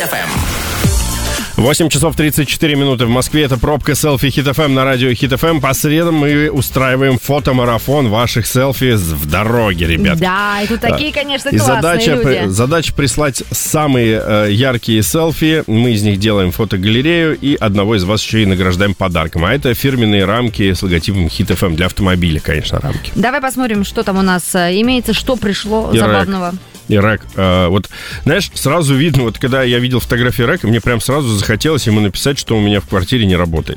FM. 8 часов 34 минуты в Москве. Это пробка селфи Хит FM на радио Хит FM. По средам мы устраиваем фотомарафон ваших селфи в дороге, ребят. Да, и тут такие, конечно, и классные люди. задача прислать самые яркие селфи. Мы из них делаем фотогалерею и одного из вас еще и награждаем подарком. А это фирменные рамки с логотипом Хит FM для автомобиля, конечно, рамки. Давай посмотрим, что там у нас имеется, что пришло забавного. И рэк. Вот, знаешь, сразу видно, вот когда я видел фотографии рэка, мне прям сразу захотелось ему написать, что у меня в квартире не работает.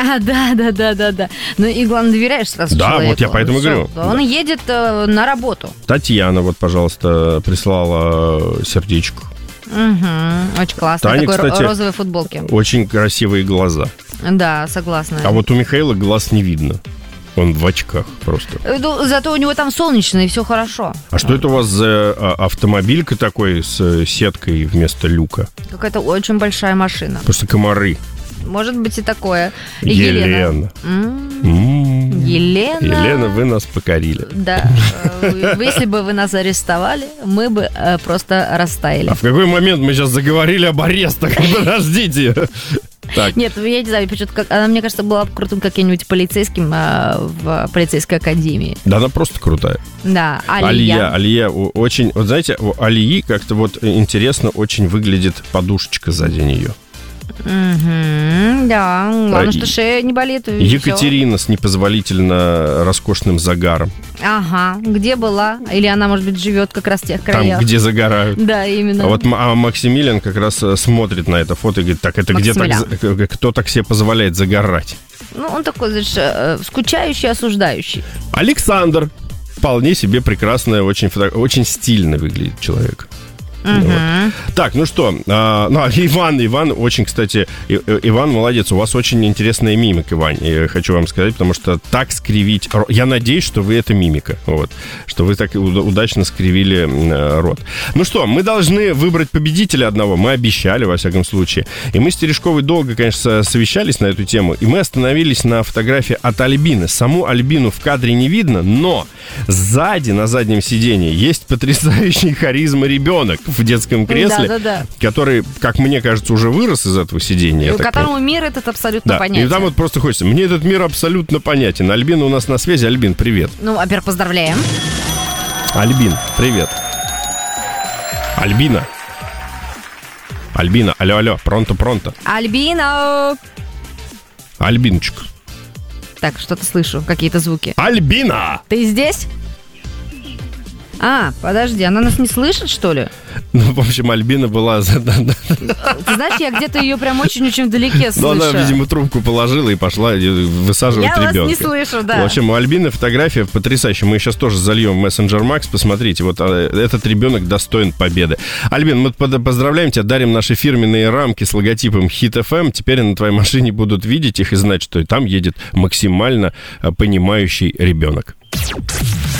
Да. Ну и главное, доверяешь сразу человеку. Да, вот я поэтому говорю. Он едет на работу. Татьяна, вот, пожалуйста, прислала сердечко. Угу, очень классно. Таня, такой кстати, розовой футболке. Очень красивые глаза. Да, согласна. А вот у Михаила глаз не видно. Он в очках просто. Ну, зато у него там солнечно, и все хорошо. А что это у вас за автомобилька такой с сеткой вместо люка? Какая-то очень большая машина. Просто комары. Может быть и такое. Елена. Елена. Елена, вы нас покорили. Да. Если бы вы нас арестовали, мы бы просто растаяли. А в какой момент мы сейчас заговорили об арестах? Подождите. Так. Нет, я не знаю, почему-то она, мне кажется, была крутым каким-нибудь полицейским в полицейской академии. Да, она просто крутая. Да, Алия очень... Вот знаете, у Алии как-то вот интересно очень выглядит подушечка сзади нее. Угу, да, главное, что шея не болит. Екатерина с непозволительно роскошным загаром. Ага, где была? Или она, может быть, живет как раз в тех краях? Там, где загорают. Да, именно. А вот Максимилиан как раз смотрит на это фото и говорит, так, это где так, кто так себе позволяет загорать? Ну, он такой, знаешь, скучающий, осуждающий. Александр. Вполне себе прекрасная, очень стильно выглядит человек. Угу. Вот. Так, ну что, Иван очень, кстати, Иван молодец, у вас очень интересная мимика, Иван, я хочу вам сказать, потому что так скривить, я надеюсь, что вы это мимика, вот, что вы так удачно скривили рот. Ну что, мы должны выбрать победителя одного, мы обещали, во всяком случае, и мы с Терешковой долго, конечно, совещались на эту тему, и мы остановились на фотографии от Альбины. Саму Альбину в кадре не видно, но сзади, на заднем сидении, есть потрясающий харизма ребенок в детском кресле, который, как мне кажется, уже вырос из этого сидения. И которому мир этот абсолютно понятен. И там вот просто хочется. Мне этот мир абсолютно понятен. Альбина у нас на связи. Альбин, привет. Ну, во-первых, поздравляем. Альбин, привет. Альбина, алло, пронто. Альбина. Альбинчик. Так, что-то слышу, какие-то звуки. Альбина! Ты здесь? А, подожди, она нас не слышит, что ли? Ну, в общем, Альбина была... Ты знаешь, я где-то ее прям очень-очень вдалеке слышу. Но она, видимо, трубку положила и пошла высаживать ребенка. Я вас не слышу, да. В общем, у Альбины фотография потрясающая. Мы сейчас тоже зальем в Messenger Max. Посмотрите, вот этот ребенок достоин победы. Альбин, мы поздравляем тебя, дарим наши фирменные рамки с логотипом Hit FM. Теперь на твоей машине будут видеть их и знать, что там едет максимально понимающий ребенок.